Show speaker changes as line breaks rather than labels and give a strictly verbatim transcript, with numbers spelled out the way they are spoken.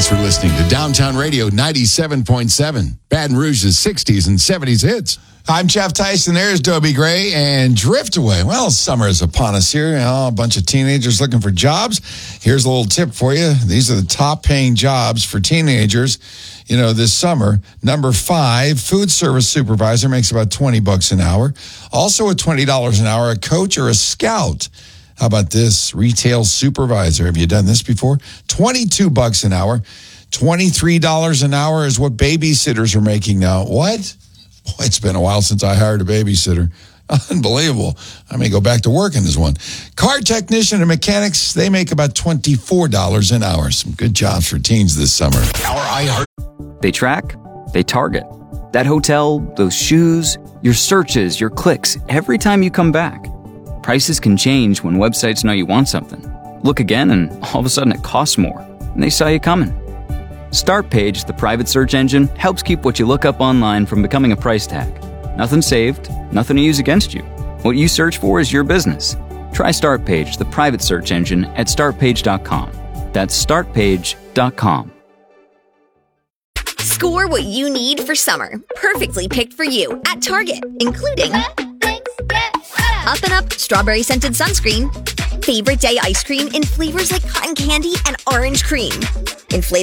for listening to Downtown Radio ninety-seven point seven, Baton Rouge's sixties and seventies hits. I'm Jeff Tyson. There's Dobie Gray and Drift Away. Well, summer is upon us here. You know, a bunch of teenagers looking for jobs. Here's a little tip for you. These are the top paying jobs for teenagers, you know, this summer. Number five, food service supervisor, makes about twenty bucks an hour. Also at twenty dollars an hour, a coach or a scout. How about this? Retail supervisor. Have you done this before? twenty-two bucks an hour. twenty-three dollars an hour is what babysitters are making now. What? Boy, it's been a while since I hired a babysitter. Unbelievable. I may go back to working as one. Car technician and mechanics, they make about twenty-four dollars an hour. Some good jobs for teens this summer. Our iHeart.
They track, they target. That hotel, those shoes, your searches, your clicks, every time you come back. Prices can change when websites know you want something. Look again and all of a sudden it costs more, and they saw you coming. StartPage, the private search engine, helps keep what you look up online from becoming a price tag. Nothing saved, nothing to use against you. What you search for is your business. Try StartPage, the private search engine, at start page dot com. That's start page dot com.
Score what you need for summer. Perfectly picked for you at Target, including Up and Up strawberry scented sunscreen, favorite day ice cream in flavors like cotton candy and orange cream, inflatable